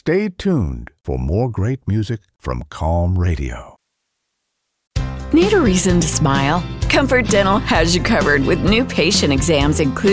Stay tuned for more great music from Calm Radio. Need a reason to smile? Comfort Dental has you covered with new patient exams including